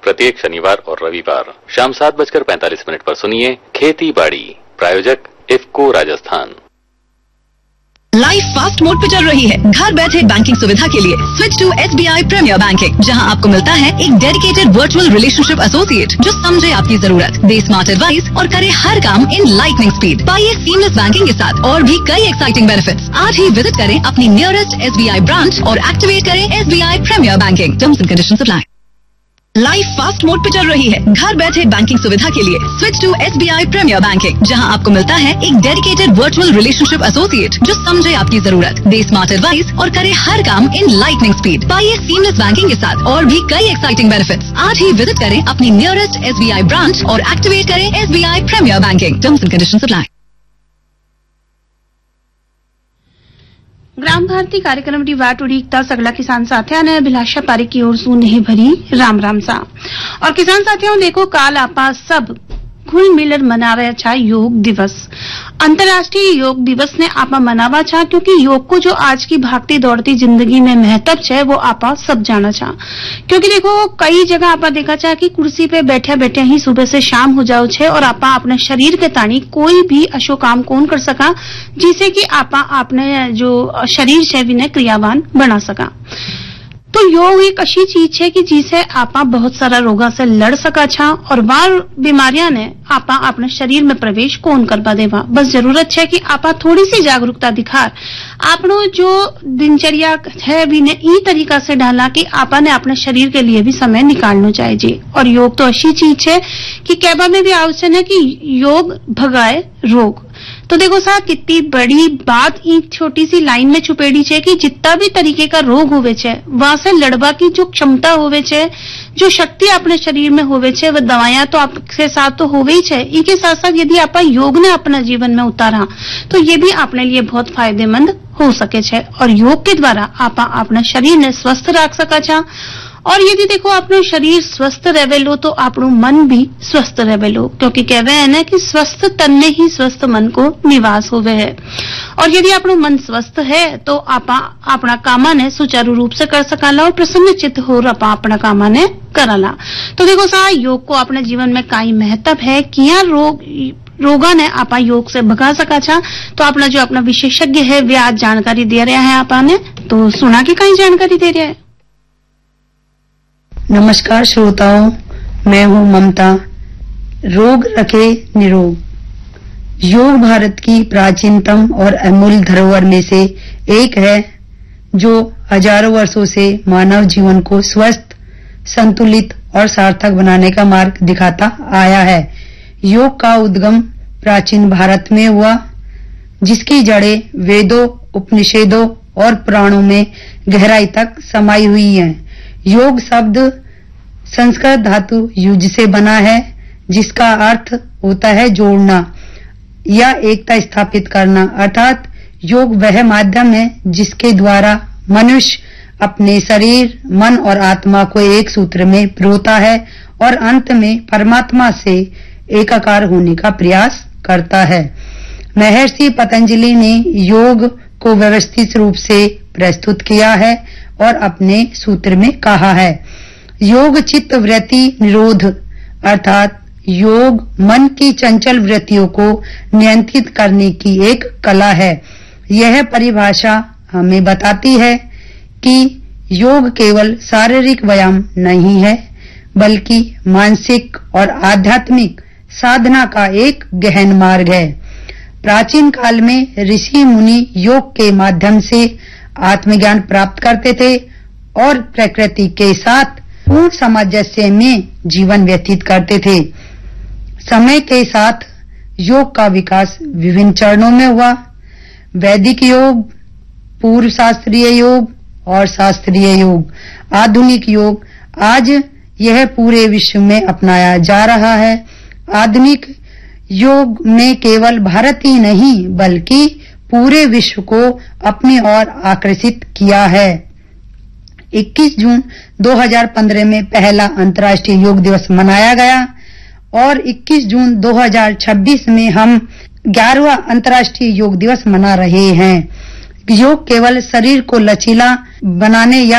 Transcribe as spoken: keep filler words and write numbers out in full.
प्रत्येक शनिवार और रविवार शाम सात बजकर पैंतालीस मिनट पर सुनिए खेती बाड़ी। प्रायोजक IFFCO Rajasthan. Life fast mode पे चल रही है। घर बैठे बैंकिंग सुविधा के लिए switch to SBI premiere banking, जहां आपको मिलता है एक डेडिकेटेड वर्चुअल रिलेशनशिप एसोसिएट जो समझे आपकी जरूरत, दे स्मार्ट एडवाइस और करे हर काम इन लाइटनिंग स्पीड। पाइए सीमलेस बैंकिंग के साथ और भी कई एक्साइटिंग बेनिफिट्स। आज ही विजिट करें अपनी नियरेस्ट एसबीआई ब्रांच और एक्टिवेट करें SBI premiere banking. Terms and conditions apply. Life fast mode पे चल रही है। घर बैठे बैंकिंग सुविधा के लिए switch to SBI premiere banking, जहां आपको मिलता है एक डेडिकेटेड वर्चुअल रिलेशनशिप एसोसिएट जो समझे आपकी जरूरत, दे स्मार्ट एडवाइस और करे हर काम इन लाइटनिंग स्पीड। पाइए सीमलेस बैंकिंग के साथ और भी कई एक्साइटिंग बेनिफिट्स। आज ही विजिट करें अपनी नियरेस्ट एसबीआई ब्रांच और एक्टिवेट करें SBI premiere banking. Terms and conditions apply. ग्राम भारती कार्यक्रम री वाट उड़ीकता सगला किसान साथियों ने अभिलाषा पारी की ओर सुन नहीं भरी राम राम सा। और किसान साथियों देखो, काल आपा सब घुल मिलर मना रहा छा योग दिवस। अंतर्राष्ट्रीय योग दिवस ने आपा मनावा छा क्योंकि योग को जो आज की भागती दौड़ती जिंदगी में महत्व है वो आपा सब जाना छा। क्योंकि देखो, कई जगह आपा देखा छा कि कुर्सी पे बैठे बैठे ही सुबह से शाम हो जाओ छे और आपा अपने शरीर के तानी कोई भी अशो काम कौन कर सका जिसे कि आपा अपने जो शरीर है विने क्रियावान बना सका। तो योग एक अच्छी चीज है कि जिसे आपा बहुत सारा रोगा से लड़ सका छा और वार बीमारियां ने आपा अपने शरीर में प्रवेश कौन करवा देवा। बस जरूरत है कि आपा थोड़ी सी जागरूकता दिखार आपनो जो दिनचर्या है भी ने ई तरीका से डाला कि आपा ने अपने शरीर के लिए भी समय निकालना चाहिए। और योग तो अच्छी चीज है कि कहवा में भी आवश्यक है कि योग भगाए रोग। तो देखो साहब, कितनी बड़ी बात एक छोटी सी लाइन में छुपेड़ी है कि जितना भी तरीके का रोग होवे छे वहां से लड़वा की जो क्षमता होवे छे, जो शक्ति अपने शरीर में होवे छे, वह दवाइयां तो आपके साथ तो होवे ही छे। इनके साथ साथ यदि आप योग ने अपना जीवन में उतारा तो ये भी अपने लिए बहुत फायदेमंद हो सके छे। और योग के द्वारा आप अपना शरीर ने स्वस्थ रख सका छा। और यदि देखो अपनो शरीर स्वस्थ रहेलो तो अपनो मन भी स्वस्थ रहेलो, क्योंकि कहवे है ना कि स्वस्थ तन में ही स्वस्थ मन को निवास होवे है। और यदि अपनो मन स्वस्थ है तो आपा अपना कामा ने सुचारू रूप से कर सकाला और प्रसन्न चित्त हो आपा अपना कामा ने कराला। तो देखो सा, योग को अपने जीवन में काई महत्व है, किया रोग रोगा ने आपा योग से भगा सका छा। तो अपना जो अपना विशेषज्ञ है वे आज जानकारी दे रहे हैं आपा ने, तो सुना के कई जानकारी दे रहे हैं। नमस्कार श्रोताओं, मैं हूं ममता। रोग रखे निरोग। योग भारत की प्राचीनतम और अमूल्य धरोहर में से एक है जो हजारों वर्षों से मानव जीवन को स्वस्थ, संतुलित और सार्थक बनाने का मार्ग दिखाता आया है। योग का उद्गम प्राचीन भारत में हुआ, जिसकी जड़ें वेदों, उपनिषदों और पुराणों में गहराई तक समाई हुई हैं। योग शब्द संस्कृत धातु युज से बना है, जिसका अर्थ होता है जोड़ना या एकता स्थापित करना। अर्थात योग वह माध्यम है जिसके द्वारा मनुष्य अपने शरीर, मन और आत्मा को एक सूत्र में पिरोता है और अंत में परमात्मा से एकाकार होने का प्रयास करता है। महर्षि पतंजलि ने योग को व्यवस्थित रूप से प्रस्तुत किया है और अपने सूत्र में कहा है, योग चित्त वृत्ति निरोध, अर्थात योग मन की चंचल वृत्तियों को नियंत्रित करने की एक कला है। यह परिभाषा हमें बताती है कि योग केवल शारीरिक व्यायाम नहीं है, बल्कि मानसिक और आध्यात्मिक साधना का एक गहन मार्ग है। प्राचीन काल में ऋषि मुनि योग के माध्यम से आत्मज्ञान प्राप्त करते थे और प्रकृति के साथ पूर्ण सामंजस्य में जीवन व्यतीत करते थे। समय के साथ योग का विकास विभिन्न चरणों में हुआ। वैदिक योग, पूर्व शास्त्रीय योग और शास्त्रीय योग, आधुनिक योग। आज यह पूरे विश्व में अपनाया जा रहा है। आधुनिक योग में केवल भारत ही नहीं बल्कि पूरे विश्व को अपनी ओर आकर्षित किया है। इक्कीस जून दो हज़ार पंद्रह में पहला अंतर्राष्ट्रीय योग दिवस मनाया गया और इक्कीस जून दो हज़ार छब्बीस में हम ग्यारहवां अंतर्राष्ट्रीय योग दिवस मना रहे हैं। योग केवल शरीर को लचीला बनाने या